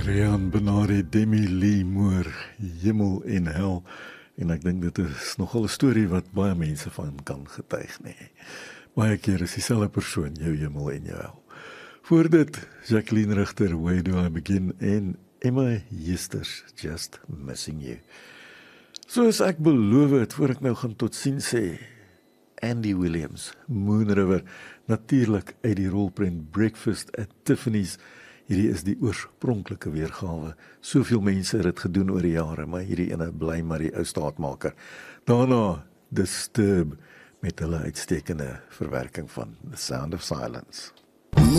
Rian Benari, Demi Lee Moore, Hemel en Hel. En ek dink dit is nogal 'n storie wat baie mense van kan getuig, nee. Baie keer is dieselfde persoon jou hemel en jou hel. Voor dit, Jacqueline Richter, Where Do I Begin? En Emma Heesters, Just Missing You. Soos ek beloof het, voor ek nou gaan tot sien sê, Andy Williams, Moon River, natuurlik uit die rolprent Breakfast at Tiffany's. Hierdie is die oorspronklike weergawe. Soveel mense het dit gedoen oor die jare, maar hierdie ene bly maar die ou staatmaker. Daarna Disturb met hulle uitstekende verwerking van The Sound of Silence.